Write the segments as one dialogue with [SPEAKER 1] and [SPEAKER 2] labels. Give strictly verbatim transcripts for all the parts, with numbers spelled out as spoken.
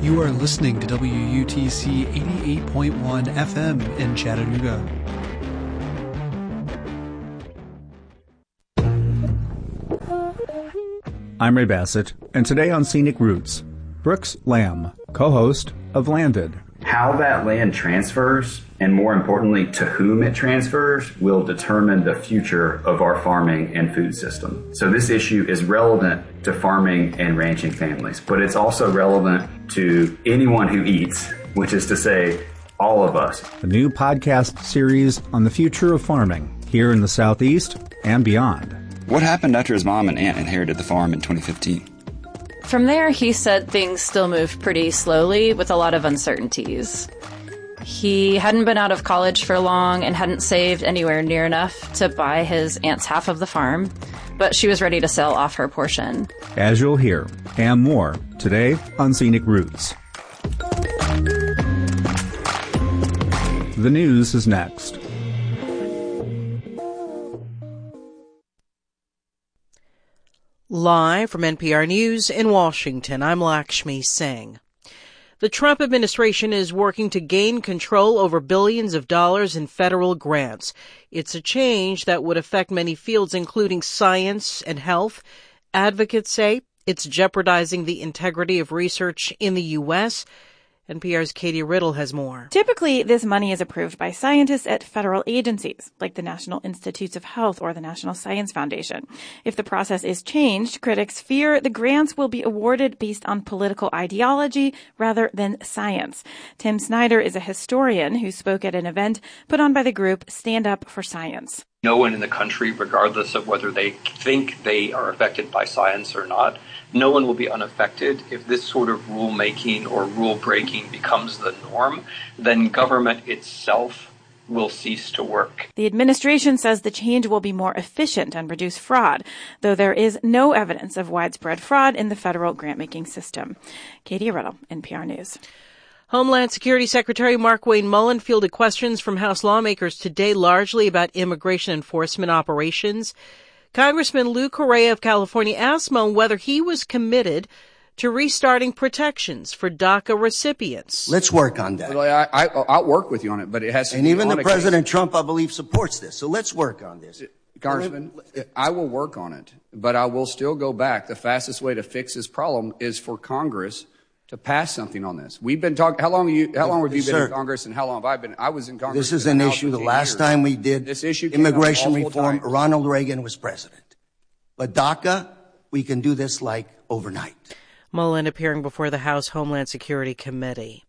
[SPEAKER 1] You are listening to W U T C eighty-eight point one F M in Chattanooga.
[SPEAKER 2] I'm Ray Bassett, and today on Scenic Roots, Brooks Lamb, co-host of Landed.
[SPEAKER 3] How that land transfers, and more importantly, to whom it transfers, will determine the future of our farming and food system. So this issue is relevant to farming and ranching families, but it's also relevant to anyone who eats, which is to say, all of us.
[SPEAKER 2] A new podcast series on the future of farming here in the Southeast and beyond.
[SPEAKER 4] What happened after his mom and aunt inherited the farm in twenty fifteen?
[SPEAKER 5] From there, he said things still moved pretty slowly with a lot of uncertainties. He hadn't been out of college for long and hadn't saved anywhere near enough to buy his aunt's half of the farm, but she was ready to sell off her portion.
[SPEAKER 2] As you'll hear, and more, today on Scenic Roots. The news is next.
[SPEAKER 6] Live from N P R News in Washington, I'm Lakshmi Singh. The Trump administration is working to gain control over billions of dollars in federal grants. It's a change that would affect many fields, including science and health. Advocates say it's jeopardizing the integrity of research in the U S N P R's Katie Riddle has more.
[SPEAKER 7] Typically, this money is approved by scientists at federal agencies, like the National Institutes of Health or the National Science Foundation. If the process is changed, critics fear the grants will be awarded based on political ideology rather than science. Tim Snyder is a historian who spoke at an event put on by the group Stand Up for Science.
[SPEAKER 8] No one in the country, regardless of whether they think they are affected by science or not, no one will be unaffected. If this sort of rulemaking or rule breaking becomes the norm, then government itself will cease to work.
[SPEAKER 7] The administration says the change will be more efficient and reduce fraud, though there is no evidence of widespread fraud in the federal grant-making system. Katie Riddle, N P R News.
[SPEAKER 6] Homeland Security Secretary Markwayne Mullin fielded questions from House lawmakers today largely about immigration enforcement operations. Congressman Lou Correa of California asked Mullin whether he was committed to restarting protections for DACA recipients.
[SPEAKER 9] Let's work on that.
[SPEAKER 10] Well, I, I, I'll work with you on it, but it has to
[SPEAKER 9] and
[SPEAKER 10] be
[SPEAKER 9] even
[SPEAKER 10] on
[SPEAKER 9] the
[SPEAKER 10] a
[SPEAKER 9] President
[SPEAKER 10] case.
[SPEAKER 9] Trump, I believe, supports this. So let's work on this.
[SPEAKER 10] Congressman, I will work on it, but I will still go back. The fastest way to fix this problem is for Congress to pass something on this. We've been talking. How long have you? How long have you
[SPEAKER 9] yes,
[SPEAKER 10] been
[SPEAKER 9] sir.
[SPEAKER 10] in Congress, and how long have I been? I was in Congress.
[SPEAKER 9] This is an issue. The last
[SPEAKER 10] years.
[SPEAKER 9] time we did
[SPEAKER 10] this issue
[SPEAKER 9] immigration reform,
[SPEAKER 10] times.
[SPEAKER 9] Ronald Reagan was president. But DACA, we can do this like overnight.
[SPEAKER 6] Mullin appearing before the House Homeland Security Committee.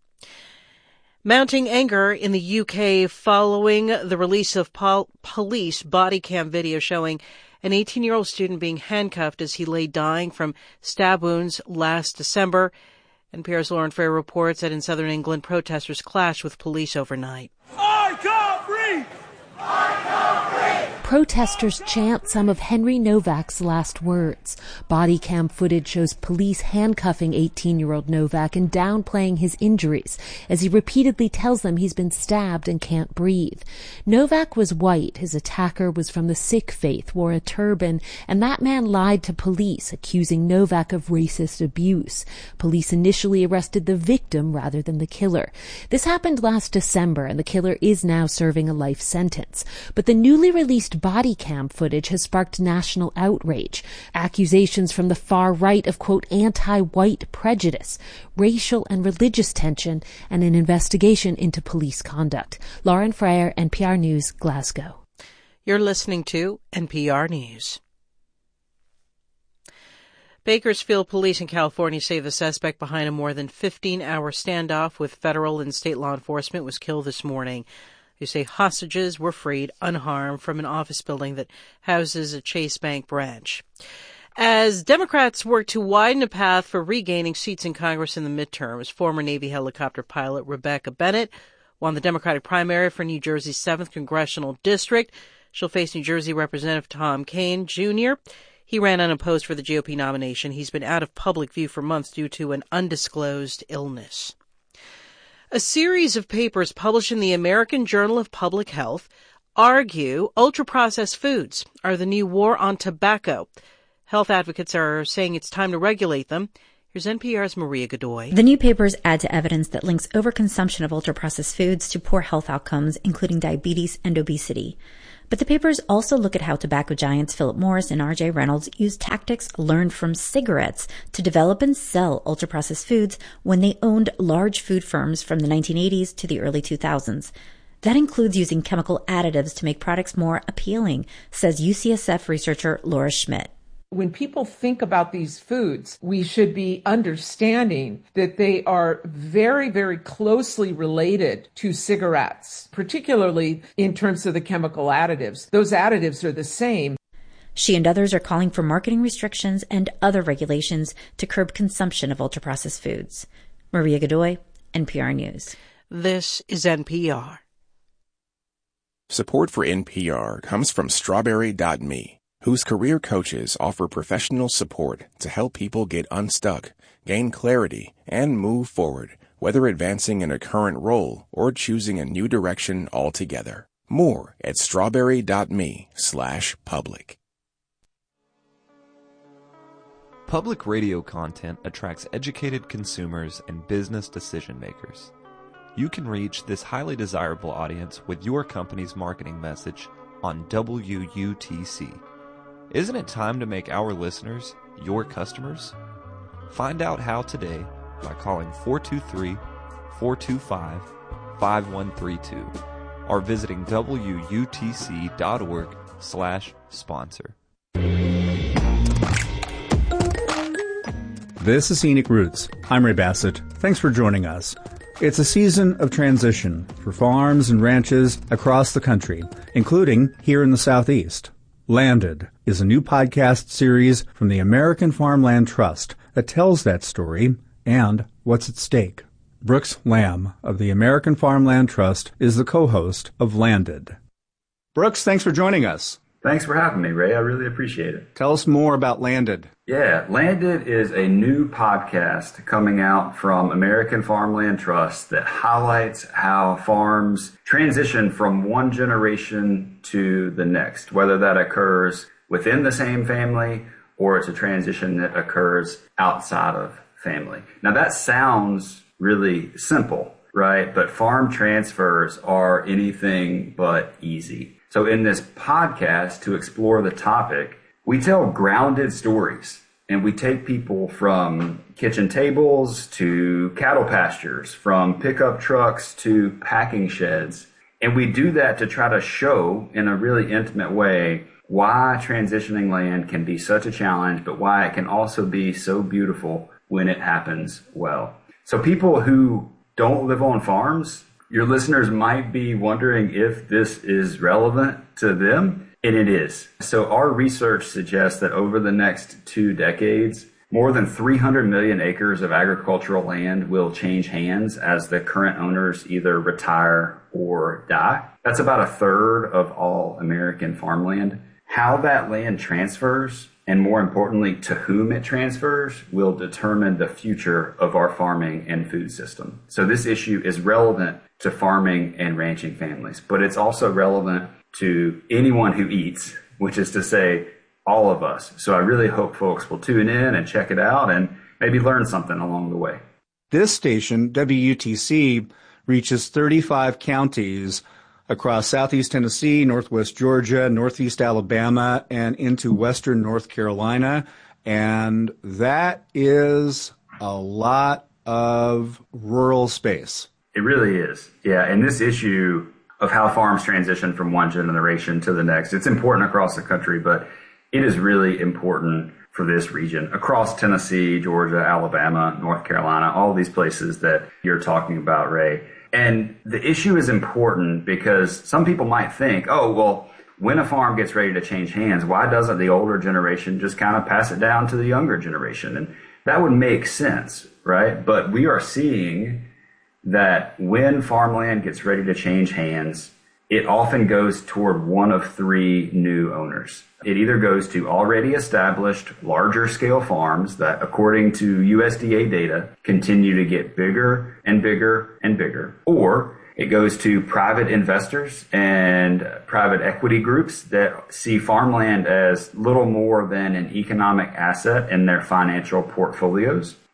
[SPEAKER 6] Mounting anger in the U K following the release of pol- police body cam video showing an eighteen-year-old student being handcuffed as he lay dying from stab wounds last December. N P R's Lauren Frayer reports that in southern England, protesters clashed with police overnight.
[SPEAKER 11] I can't breathe! I can't breathe!
[SPEAKER 12] Protesters chant some of Henry Novak's last words. Body cam footage shows police handcuffing eighteen-year-old Novak and downplaying his injuries as he repeatedly tells them he's been stabbed and can't breathe. Novak was white. His attacker was from the Sikh faith, wore a turban, and that man lied to police, accusing Novak of racist abuse. Police initially arrested the victim rather than the killer. This happened last December, and the killer is now serving a life sentence. But the newly released body cam footage has sparked national outrage. Accusations from the far right of, quote, anti-white prejudice, racial and religious tension, and an investigation into police conduct. Lauren Frayer, N P R News, Glasgow.
[SPEAKER 6] You're listening to N P R News. Bakersfield police in California say the suspect behind a more than fifteen-hour standoff with federal and state law enforcement was killed this morning. They say hostages were freed unharmed from an office building that houses a Chase Bank branch. As Democrats work to widen a path for regaining seats in Congress in the midterms, former Navy helicopter pilot Rebecca Bennett won the Democratic primary for New Jersey's seventh Congressional District. She'll face New Jersey Representative Tom Kean, Junior He ran unopposed for the G O P nomination. He's been out of public view for months due to an undisclosed illness. A series of papers published in the American Journal of Public Health argue ultra-processed foods are the new war on tobacco. Health advocates are saying it's time to regulate them. Here's N P R's Maria Godoy.
[SPEAKER 13] The new papers add to evidence that links overconsumption of ultra-processed foods to poor health outcomes, including diabetes and obesity. But the papers also look at how tobacco giants Philip Morris and R J Reynolds used tactics learned from cigarettes to develop and sell ultra-processed foods when they owned large food firms from the nineteen eighties to the early two thousands. That includes using chemical additives to make products more appealing, says U C S F researcher Laura Schmidt.
[SPEAKER 14] When people think about these foods, we should be understanding that they are very, very closely related to cigarettes, particularly in terms of the chemical additives. Those additives are the same.
[SPEAKER 13] She and others are calling for marketing restrictions and other regulations to curb consumption of ultra-processed foods. Maria Godoy, N P R News.
[SPEAKER 6] This is N P R.
[SPEAKER 15] Support for N P R comes from Strawberry dot me, whose career coaches offer professional support to help people get unstuck, gain clarity, and move forward, whether advancing in a current role or choosing a new direction altogether. More at strawberry dot me slash public.
[SPEAKER 16] Public radio content attracts educated consumers and business decision makers. You can reach this highly desirable audience with your company's marketing message on W U T C. Isn't it time to make our listeners your customers? Find out how today by calling four two three, four two five, five one three two or visiting W U T C dot org slash sponsor.
[SPEAKER 2] This is Scenic Roots. I'm Ray Bassett. Thanks for joining us. It's a season of transition for farms and ranches across the country, including here in the Southeast. Landed is a new podcast series from the American Farmland Trust that tells that story and what's at stake. Brooks Lamb of the American Farmland Trust is the co-host of Landed. Brooks, thanks for joining us.
[SPEAKER 3] Thanks for having me, Ray. I really appreciate it.
[SPEAKER 2] Tell us more about Landed.
[SPEAKER 3] Yeah, Landed is a new podcast coming out from American Farmland Trust that highlights how farms transition from one generation to the next, whether that occurs within the same family or it's a transition that occurs outside of family. Now, that sounds really simple, right? But farm transfers are anything but easy. So in this podcast, to explore the topic, we tell grounded stories, and we take people from kitchen tables to cattle pastures, from pickup trucks to packing sheds. And we do that to try to show in a really intimate way why transitioning land can be such a challenge, but why it can also be so beautiful when it happens well. So people who don't live on farms, your listeners might be wondering if this is relevant to them, and it is. So our research suggests that over the next two decades, more than three hundred million acres of agricultural land will change hands as the current owners either retire or die. That's about a third of all American farmland. How that land transfers, and more importantly, to whom it transfers, will determine the future of our farming and food system. So this issue is relevant to farming and ranching families, but it's also relevant to anyone who eats, which is to say, all of us. So I really hope folks will tune in and check it out and maybe learn something along the way.
[SPEAKER 2] This station, W U T C, reaches thirty-five counties across southeast Tennessee, northwest Georgia, northeast Alabama, and into western North Carolina. And that is a lot of rural space.
[SPEAKER 3] It really is. Yeah. And this issue of how farms transition from one generation to the next, it's important across the country, but it is really important for this region across Tennessee, Georgia, Alabama, North Carolina, all these places that you're talking about, Ray. And the issue is important because some people might think, oh, well, when a farm gets ready to change hands, why doesn't the older generation just kind of pass it down to the younger generation? And that would make sense, right? But we are seeing that when farmland gets ready to change hands, it often goes toward one of three new owners. It either goes to already established larger scale farms that, according to U S D A data, continue to get bigger and bigger and bigger, or it goes to private investors and private equity groups that see farmland as little more than an economic asset in their financial portfolios.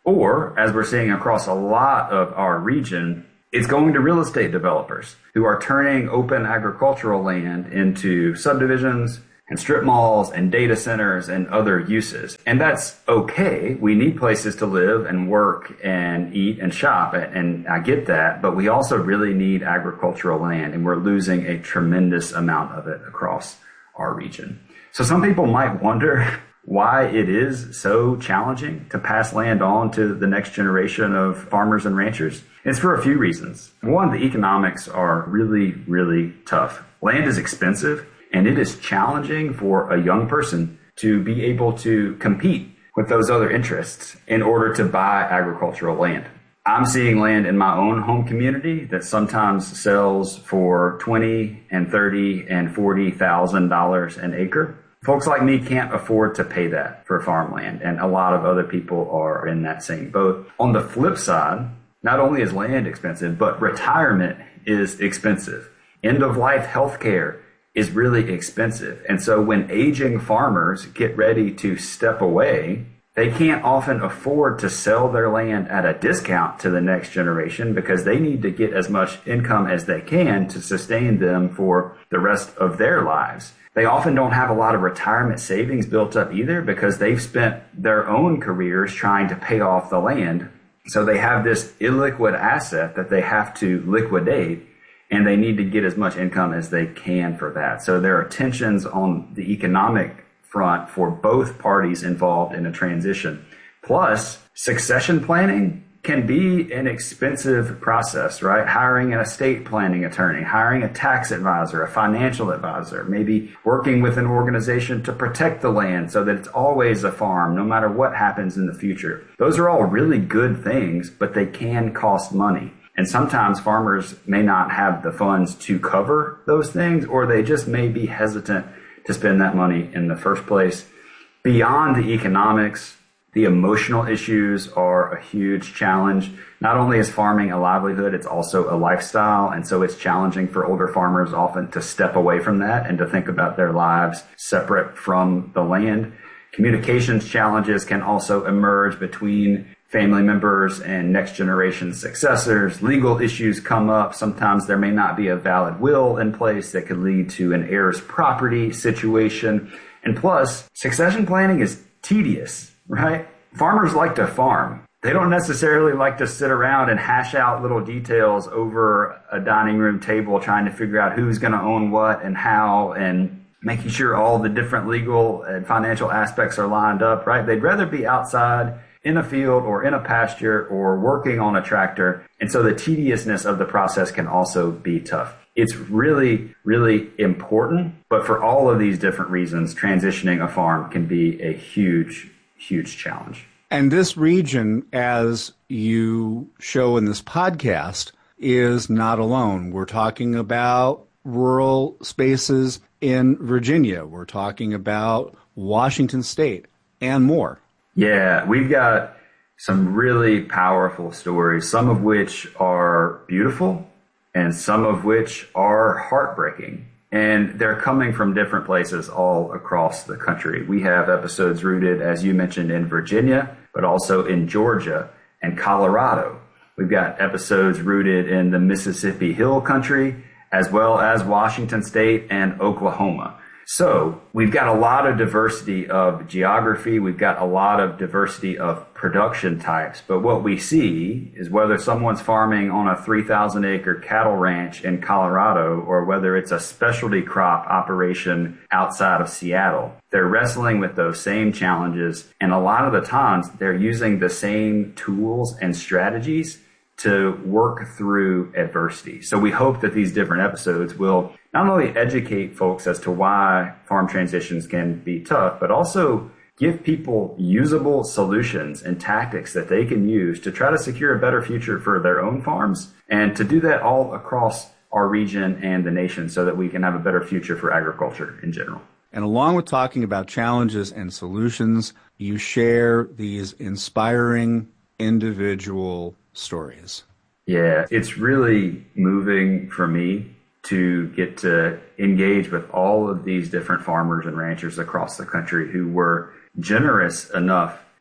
[SPEAKER 3] Or, as we're seeing across a lot of our region, it's going to real estate developers who are turning open agricultural land into subdivisions and strip malls and data centers and other uses. And that's okay. We need places to live and work and eat and shop, and I get that, but we also really need agricultural land, and we're losing a tremendous amount of it across our region. So some people might wonder why it is so challenging to pass land on to the next generation of farmers and ranchers. It's for a few reasons. One, the economics are really, really tough. Land is expensive, and it is challenging for a young person to be able to compete with those other interests in order to buy agricultural land. I'm seeing land in my own home community that sometimes sells for twenty and thirty and forty thousand dollars an acre. Folks like me can't afford to pay that for farmland, and a lot of other people are in that same boat. On the flip side, not only is land expensive, but retirement is expensive. End-of-life healthcare is really expensive. And so when aging farmers get ready to step away, they can't often afford to sell their land at a discount to the next generation because they need to get as much income as they can to sustain them for the rest of their lives. They often don't have a lot of retirement savings built up either because they've spent their own careers trying to pay off the land. So they have this illiquid asset that they have to liquidate, and they need to get as much income as they can for that. So there are tensions on the economic front for both parties involved in a transition. Plus, succession planning can be an expensive process, right? Hiring an estate planning attorney, hiring a tax advisor, a financial advisor, maybe working with an organization to protect the land so that it's always a farm, no matter what happens in the future. Those are all really good things, but they can cost money. And sometimes farmers may not have the funds to cover those things, or they just may be hesitant to spend that money in the first place. Beyond the economics, the emotional issues are a huge challenge. Not only is farming a livelihood, it's also a lifestyle. And so it's challenging for older farmers often to step away from that and to think about their lives separate from the land. Communications challenges can also emerge between family members and next generation successors. Legal issues come up. Sometimes there may not be a valid will in place that could lead to an heir's property situation. And plus, succession planning is tedious, right? Farmers like to farm. They don't necessarily like to sit around and hash out little details over a dining room table trying to figure out who's going to own what and how, and making sure all the different legal and financial aspects are lined up, right? They'd rather be outside in a field or in a pasture or working on a tractor. And so the tediousness of the process can also be tough. It's really, really important. But for all of these different reasons, transitioning a farm can be a huge, huge challenge.
[SPEAKER 2] And this region, as you show in this podcast, is not alone. We're talking about rural spaces in Virginia. We're talking about Washington State and more.
[SPEAKER 3] Yeah, we've got some really powerful stories, some of which are beautiful and some of which are heartbreaking. And they're coming from different places all across the country. We have episodes rooted, as you mentioned, in Virginia, but also in Georgia and Colorado. We've got episodes rooted in the Mississippi Hill Country, as well as Washington State and Oklahoma. So we've got a lot of diversity of geography. We've got a lot of diversity of production types. But what we see is whether someone's farming on a three thousand acre cattle ranch in Colorado or whether it's a specialty crop operation outside of Seattle, they're wrestling with those same challenges. And a lot of the times they're using the same tools and strategies to work through adversity. So we hope that these different episodes will not only educate folks as to why farm transitions can be tough, but also give people usable solutions and tactics that they can use to try to secure a better future for their own farms, and to do that all across our region and the nation so that we can have a better future for agriculture in general.
[SPEAKER 2] And along with talking about challenges and solutions, you share these inspiring individual stories.
[SPEAKER 3] Yeah, it's really moving for me to get to engage with all of these different farmers and ranchers across the country who were generous enough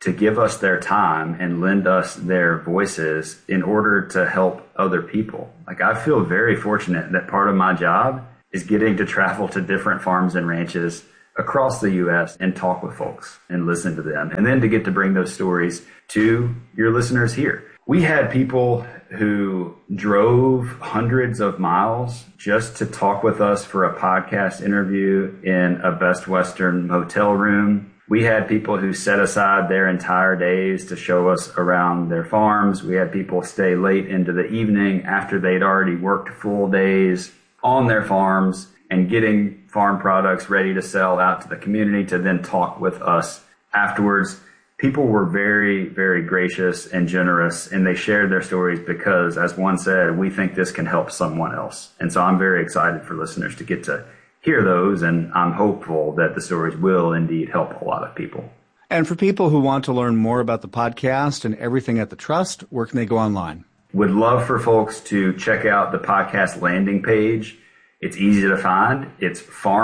[SPEAKER 3] to give us their time and lend us their voices in order to help other people. Like, I feel very fortunate that part of my job is getting to travel to different farms and ranches across the U S and talk with folks and listen to them, and then to get to bring those stories to your listeners here. We had people who drove hundreds of miles just to talk with us for a podcast interview in a Best Western motel room. We had people who set aside their entire days to show us around their farms. We had people stay late into the evening after they'd already worked full days on their farms and getting farm products ready to sell out to the community to then talk with us afterwards. People were very, very gracious and generous, and they shared their stories because, as one said, we think this can help someone else. And so I'm very excited for listeners to get to hear those, and I'm hopeful that the stories will indeed help a lot of people.
[SPEAKER 2] And for people who want to learn more about the podcast and everything at the Trust, where can they go online?
[SPEAKER 3] Would love for folks to check out the podcast landing page. It's easy to find. It's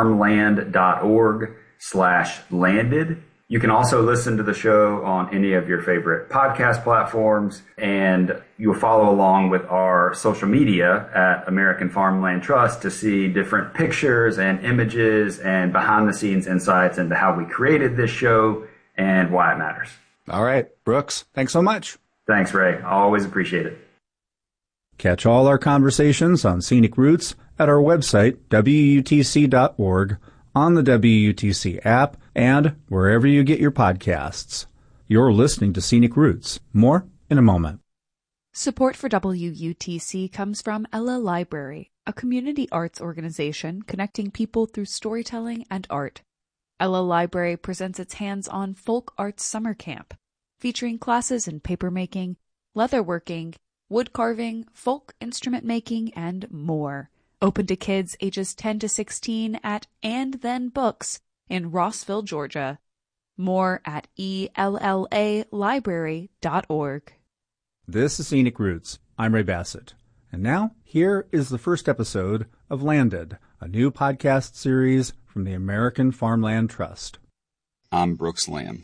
[SPEAKER 3] farmland.org slash landed. You can also listen to the show on any of your favorite podcast platforms, and you'll follow along with our social media at American Farmland Trust to see different pictures and images and behind-the-scenes insights into how we created this show and why it matters.
[SPEAKER 2] All right, Brooks, thanks so much.
[SPEAKER 3] Thanks, Ray. I always appreciate it.
[SPEAKER 2] Catch all our conversations on Scenic Roots at our website, W U T C dot org, on the W U T C app, and wherever you get your podcasts. You're listening to Scenic Roots. More in a moment.
[SPEAKER 17] Support for W U T C comes from Ella Library, a community arts organization connecting people through storytelling and art. Ella Library presents its hands-on folk arts summer camp, featuring classes in papermaking, leatherworking, wood carving, folk instrument making, and more. Open to kids ages ten to sixteen at And Then Books in Rossville, Georgia. More at E L L A library dot org.
[SPEAKER 2] This is Scenic Roots. I'm Ray Bassett. And now, here is the first episode of Landed, a new podcast series from the American Farmland Trust.
[SPEAKER 4] I'm Brooks Lamb.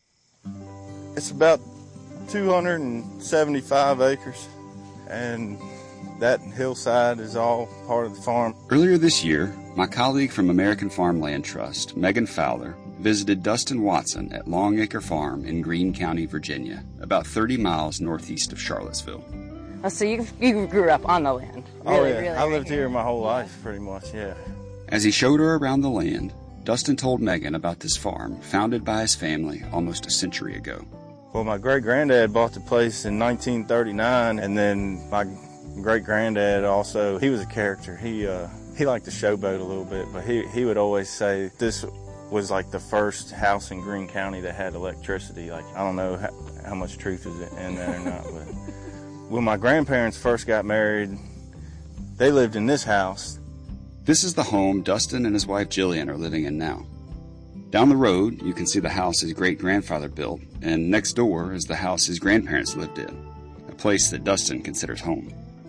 [SPEAKER 18] It's about two hundred seventy-five acres, and that hillside is all part of the farm.
[SPEAKER 4] Earlier this year, my colleague from American Farmland Trust, Megan Fowler, visited Dustin Watson at Longacre Farm in Greene County, Virginia, about thirty miles northeast of Charlottesville.
[SPEAKER 19] Oh, so you you grew up on the land? Really,
[SPEAKER 18] oh, yeah.
[SPEAKER 19] really,
[SPEAKER 18] I
[SPEAKER 19] right
[SPEAKER 18] lived
[SPEAKER 19] here.
[SPEAKER 18] here my whole life, pretty much, yeah.
[SPEAKER 4] As he showed her around the land, Dustin told Megan about this farm, founded by his family almost a century ago.
[SPEAKER 18] Well, my great-granddad bought the place in nineteen thirty-nine, and then my great-granddad also, he was a character. He uh, he liked to showboat a little bit, but he, he would always say this was like the first house in Greene County that had electricity. Like, I don't know how, how much truth is in that or not, but when my grandparents first got married, they lived in this house.
[SPEAKER 4] This is the home Dustin and his wife Jillian are living in now. Down the road, you can see the house his great-grandfather built, and next door is the house his grandparents lived in, a place that Dustin considers home.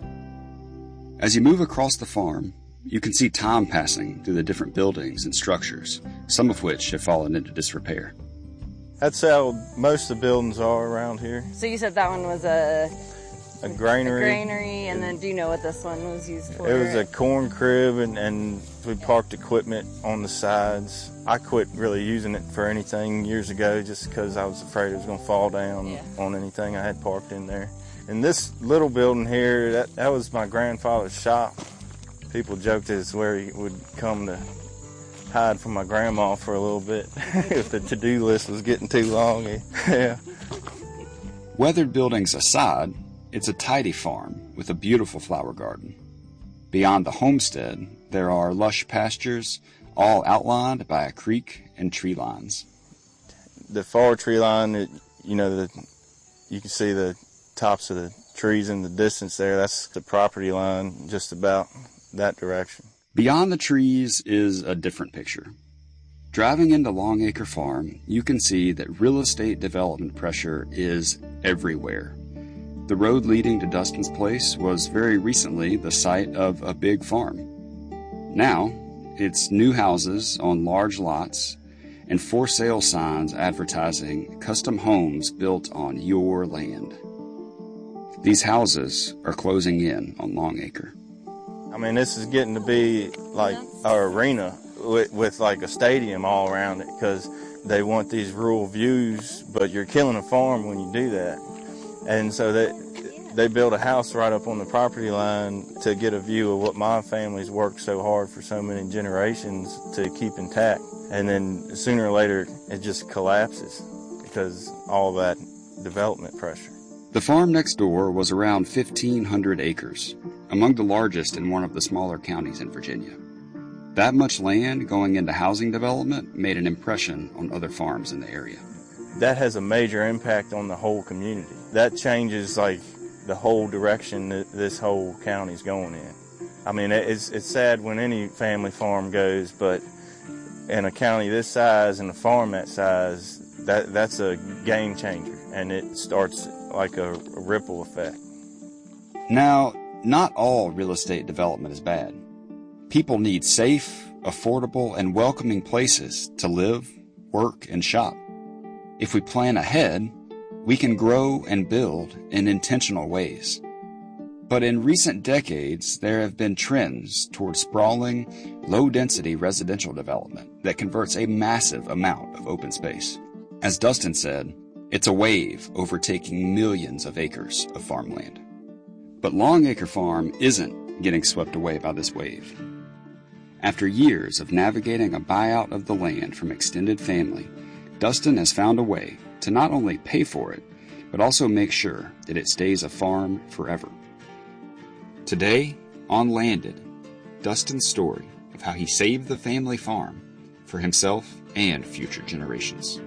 [SPEAKER 4] As you move across the farm, you can see time passing through the different buildings and structures, some of which have fallen into disrepair.
[SPEAKER 18] That's how most of the buildings are around here.
[SPEAKER 19] So you said that one was a...
[SPEAKER 18] A granary.
[SPEAKER 19] A granary, and then do you know what this one was used for?
[SPEAKER 18] It was a corn crib, and, and we parked equipment on the sides. I quit really using it for anything years ago just because I was afraid it was going to fall down yeah. on anything I had parked in there. And this little building here, that, that was my grandfather's shop. People joked it's where he would come to hide from my grandma for a little bit if the to-do list was getting too long. Yeah.
[SPEAKER 4] Weathered buildings aside, it's a tidy farm with a beautiful flower garden. Beyond the homestead, there are lush pastures, all outlined by a creek and tree lines.
[SPEAKER 18] The far tree line, it, you know, the, you can see the tops of the trees in the distance there. That's the property line, just about that direction.
[SPEAKER 4] Beyond the trees is a different picture. Driving into Longacre Farm, you can see that real estate development pressure is everywhere. The road leading to Dustin's place was very recently the site of a big farm. Now, it's new houses on large lots and for sale signs advertising custom homes built on your land. These houses are closing in on Longacre.
[SPEAKER 18] I mean, this is getting to be like our arena with, with like a stadium all around it, because they want these rural views, but you're killing a farm when you do that. And so they, they build a house right up on the property line to get a view of what my family's worked so hard for so many generations to keep intact. And then sooner or later, it just collapses because all that development pressure.
[SPEAKER 4] The farm next door was around fifteen hundred acres, among the largest in one of the smaller counties in Virginia. That much land going into housing development made an impression on other farms in the area.
[SPEAKER 18] That has a major impact on the whole community. That changes like the whole direction that this whole county's going in. I mean, it's it's sad when any family farm goes, but in a county this size and a farm that size, that that's a game changer, and it starts like a, a ripple effect.
[SPEAKER 4] Now, not all real estate development is bad. People need safe, affordable, and welcoming places to live, work, and shop. If we plan ahead, we can grow and build in intentional ways. But in recent decades, there have been trends toward sprawling, low-density residential development that converts a massive amount of open space. As Dustin said, it's a wave overtaking millions of acres of farmland. But Longacre Farm isn't getting swept away by this wave. After years of navigating a buyout of the land from extended family, Dustin has found a way to not only pay for it, but also make sure that it stays a farm forever. Today, on Landed, Dustin's story of how he saved the family farm for himself and future generations.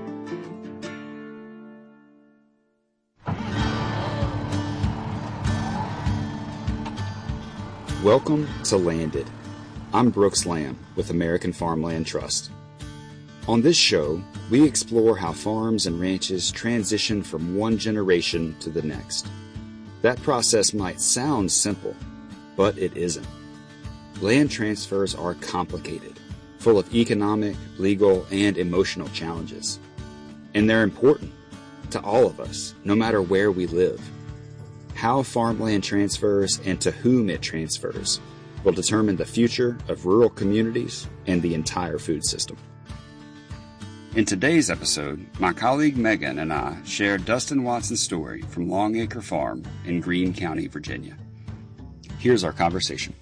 [SPEAKER 4] Welcome to Landed. I'm Brooks Lamb with American Farmland Trust. On this show, we explore how farms and ranches transition from one generation to the next. That process might sound simple, but it isn't. Land transfers are complicated, full of economic, legal, and emotional challenges. And they're important to all of us, no matter where we live. How farmland transfers and to whom it transfers will determine the future of rural communities and the entire food system. In today's episode, my colleague Megan and I shared Dustin Watson's story from Longacre Farm in Greene County, Virginia. Here's our conversation.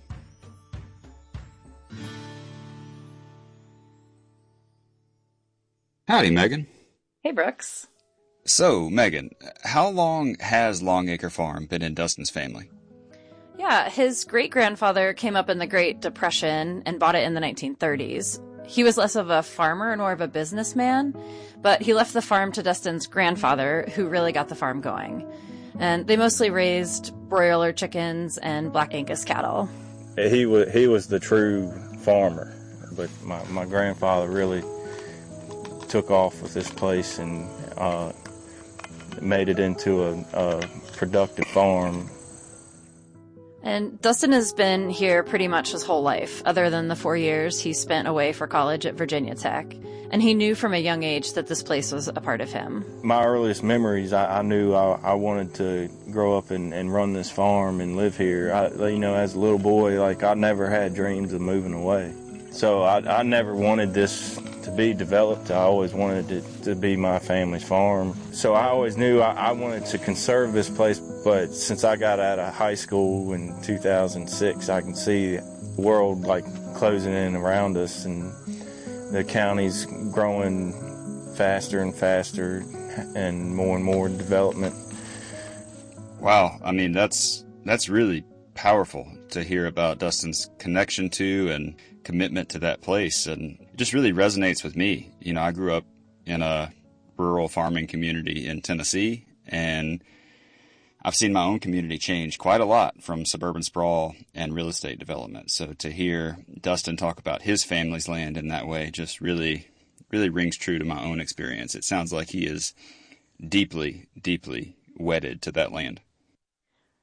[SPEAKER 4] Howdy, Megan.
[SPEAKER 5] Hey, Brooks.
[SPEAKER 4] So, Megan, how long has Longacre Farm been in Dustin's family?
[SPEAKER 5] Yeah, his great-grandfather came up in the Great Depression and bought it in the nineteen thirties. He was less of a farmer and more of a businessman, but he left the farm to Dustin's grandfather, who really got the farm going. And they mostly raised broiler chickens and black Angus cattle.
[SPEAKER 18] He was, he was the true farmer, but my, my grandfather really took off with this place and uh, made it into a, a productive farm.
[SPEAKER 5] And Dustin has been here pretty much his whole life, other than the four years he spent away for college at Virginia Tech. And he knew from a young age that this place was a part of him.
[SPEAKER 18] My earliest memories, I, I knew I, I wanted to grow up and, and run this farm and live here. I, you know, as a little boy, like I never had dreams of moving away. So I, I never wanted this to be developed. I always wanted it to be my family's farm. So I always knew I, I wanted to conserve this place, but since I got out of high school in two thousand six, I can see the world like closing in around us and the county's growing faster and faster and more and more development.
[SPEAKER 4] Wow, I mean, that's that's really powerful to hear about Dustin's connection to and commitment to that place, and it just really resonates with me. You know, I grew up in a rural farming community in Tennessee, and I've seen my own community change quite a lot from suburban sprawl and real estate development. So to hear Dustin talk about his family's land in that way just really, really rings true to my own experience. It sounds like he is deeply, deeply wedded to that land.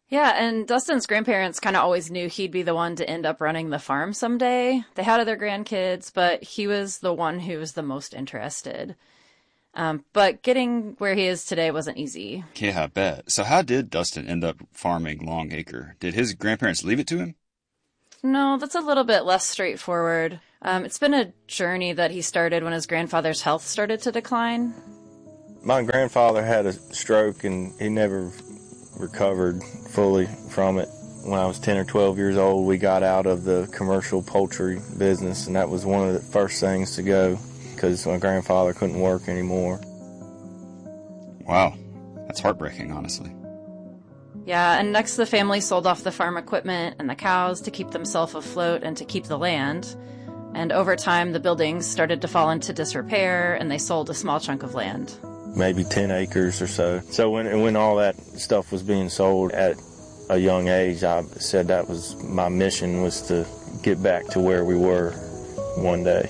[SPEAKER 5] Yeah, and Dustin's grandparents kind of always knew he'd be the one to end up running the farm someday. They had other grandkids, but he was the one who was the most interested. Um, but getting where he is today wasn't easy.
[SPEAKER 4] Yeah, I bet. So how did Dustin end up farming Long Acre? Did his grandparents leave it to him?
[SPEAKER 5] No, that's a little bit less straightforward. Um, it's been a journey that he started when his grandfather's health started to decline.
[SPEAKER 18] My grandfather had a stroke, and he never recovered fully from it. When I was ten or twelve years old, we got out of the commercial poultry business, and that was one of the first things to go because my grandfather couldn't work anymore.
[SPEAKER 4] Wow, that's heartbreaking, honestly.
[SPEAKER 5] Yeah, and next the family sold off the farm equipment and the cows to keep themselves afloat and to keep the land. And over time, the buildings started to fall into disrepair, and they sold a small chunk of land.
[SPEAKER 18] Maybe ten acres or so. So when when all that stuff was being sold at a young age, I said that was my mission, was to get back to where we were one day.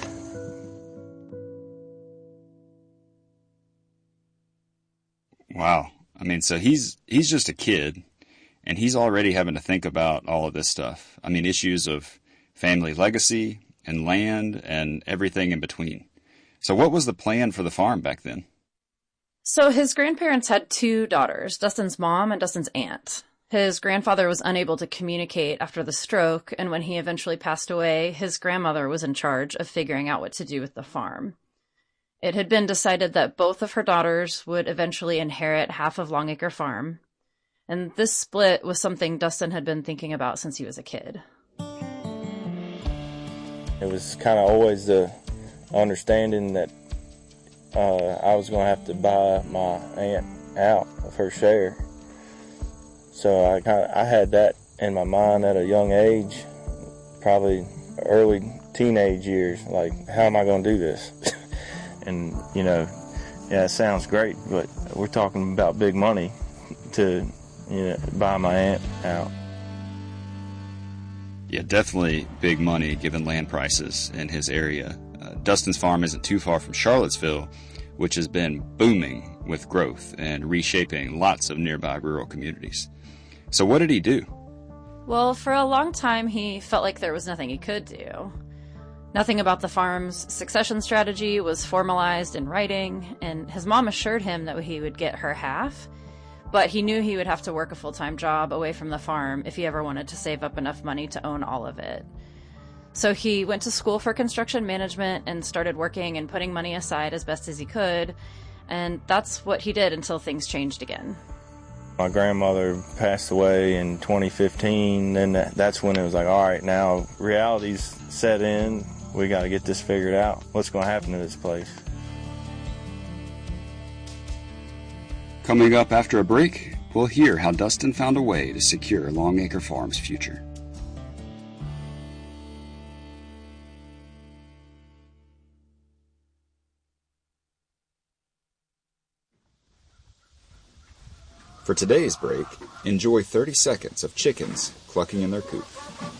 [SPEAKER 4] Wow. I mean, so he's he's just a kid, and he's already having to think about all of this stuff. I mean, issues of family legacy and land and everything in between. So what was the plan for the farm back then?
[SPEAKER 5] So his grandparents had two daughters, Dustin's mom and Dustin's aunt. His grandfather was unable to communicate after the stroke, and when he eventually passed away, his grandmother was in charge of figuring out what to do with the farm. It had been decided that both of her daughters would eventually inherit half of Long Acre Farm, and this split was something Dustin had been thinking about since he was a kid.
[SPEAKER 18] It was kind of always the understanding that uh, I was going to have to buy my aunt out of her share. So I kind of I had that in my mind at a young age, probably early teenage years. Like, how am I going to do this? And, you know, yeah, it sounds great, but we're talking about big money to, you know, buy my aunt out.
[SPEAKER 4] Yeah, definitely big money given land prices in his area. Uh, Dustin's farm isn't too far from Charlottesville, which has been booming with growth and reshaping lots of nearby rural communities. So what did he do?
[SPEAKER 5] Well, for a long time, he felt like there was nothing he could do. Nothing about the farm's succession strategy was formalized in writing, and his mom assured him that he would get her half, but he knew he would have to work a full-time job away from the farm if he ever wanted to save up enough money to own all of it. So he went to school for construction management and started working and putting money aside as best as he could, and that's what he did until things changed again.
[SPEAKER 18] My grandmother passed away in twenty fifteen, and that, that's when it was like, all right, now reality's set in. We got to get this figured out. What's going to happen to this place?
[SPEAKER 4] Coming up after a break, we'll hear how Dustin found a way to secure Long Acre Farm's future. For today's break, enjoy thirty seconds of chickens clucking in their coop.